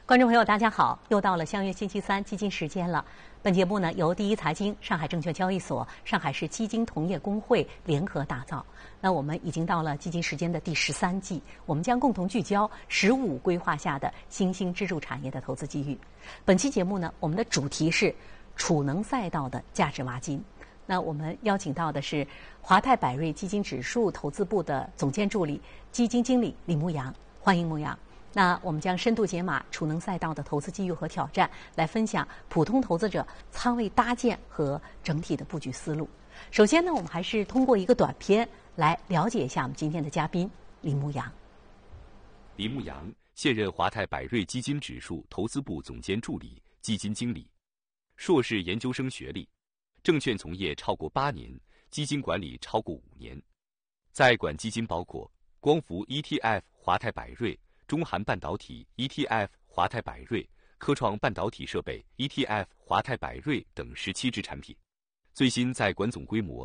观众朋友，大家好！又到了相约星期三基金时间了。本节目呢由第一财经、上海证券交易所、上海市基金同业工会联合打造。那我们已经到了基金时间的第13季，我们将共同聚焦“15”规划下的新兴支柱产业的投资机遇。本期节目呢，我们的主题是储能赛道的价值挖金。那我们邀请到的是华泰柏瑞基金指数投资部的总监助理、基金经理李牧阳，欢迎牧阳。那我们将深度解码储能赛道的投资机遇和挑战，来分享普通投资者仓位搭建和整体的布局思路。首先呢，我们还是通过一个短片来了解一下我们今天的嘉宾李牧阳。 李牧阳现任华泰柏瑞基金指数投资部总监助理、基金经理，硕士研究生学历，证券从业超过8年，基金管理超过5年。在管基金包括光伏 ETF 华泰柏瑞、中韩半导体 ETF 华泰柏瑞、科创半导体设备 ETF 华泰柏瑞等17只产品，最新在管总规模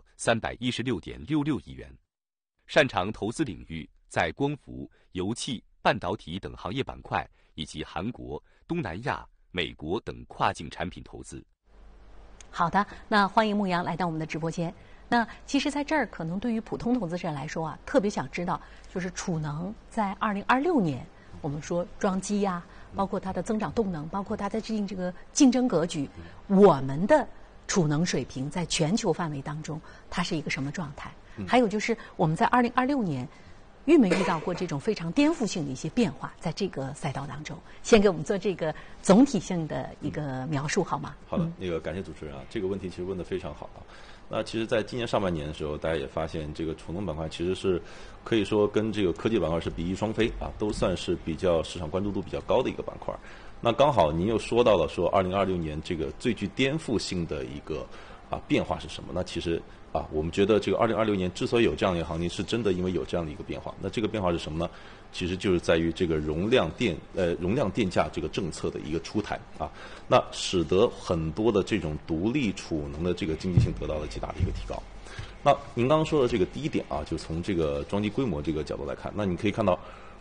316.66亿元。擅长投资领域在光伏、油气、半导体等行业板块，以及韩国、东南亚、美国等跨境产品投资。 好的，那欢迎牧阳来到我们的直播间。那其实在这儿，可能对于普通投资者来说啊，特别想知道，就是储能在2026年，我们说装机呀，包括它的增长动能，包括它的这个竞争格局，我们的储能水平在全球范围当中，它是一个什么状态？还有就是我们在2026年遇没遇到过这种非常颠覆性的一些变化，在这个赛道当中，先给我们做这个总体性的一个描述好吗？ 好的，感谢主持人啊，这个问题其实问得非常好啊。那其实在今年上半年的时候，大家也发现这个储能板块其实是可以说跟这个科技板块是比翼双飞啊，都算是比较市场关注度比较高的一个板块。那刚好您又说到了说2026年这个最具颠覆性的一个变化是什么？那其实我们觉得这个2026年之所以有这样的一个行情，是真的因为有这样的一个变化。那这个变化是什么呢？其实就是在于这个容量电价这个政策的一个出台啊，那使得很多的这种独立储能的这个经济性得到了极大的一个提高。那您刚刚说的这个第一点啊，就从这个装机规模这个角度来看，那你可以看到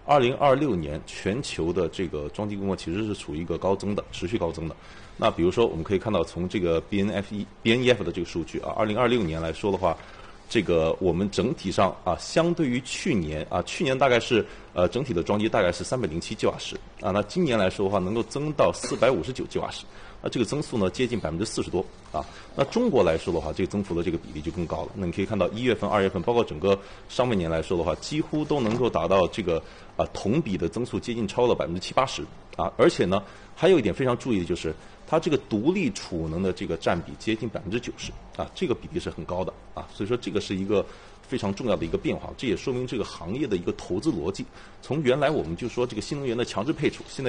2026年全球的这个装机规模其实是处于一个持续高增的。那比如说我们可以看到从这个 BNEF 的这个数据啊，2026年来说的话，这个我们整体上相对于去年大概是整体的装机大概是307吉瓦时啊，那今年来说的话能够增到459吉瓦时，那这个增速呢接近40%多啊。那中国来说的话，这个增幅的这个比例就更高了。那你可以看到1月份、2月份，包括整个上半年来说的话，几乎都能够达到这个同比的增速接近超了70%-80%啊。而且呢，还有一点非常注意的就是，它这个独立储能的这个占比接近90%啊，这个比例是很高的啊。所以说这个是一个非常重要的一个变化，这也说明这个行业的一个投资逻辑，从原来我们就说这个新能源的强制配储，现在